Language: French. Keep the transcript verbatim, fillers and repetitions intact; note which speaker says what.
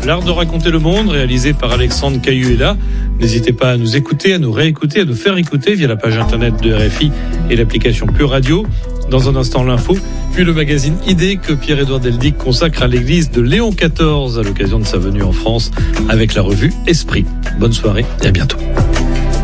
Speaker 1: l'art de raconter le monde, réalisé par Alexandre Cayuela. N'hésitez pas à nous écouter, à nous réécouter, à nous faire écouter via la page internet de R F I et l'application Pure Radio. Dans un instant, l'info, puis le magazine Idée que Pierre-Édouard Deldic consacre à l'église de Léon quatorze à l'occasion de sa venue en France avec la revue Esprit. Bonne soirée et à bientôt.